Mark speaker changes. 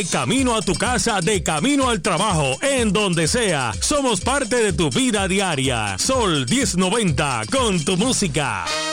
Speaker 1: Camino a tu casa, de camino al trabajo, en donde sea. Somos parte de tu vida diaria. Sol 1090 con tu música.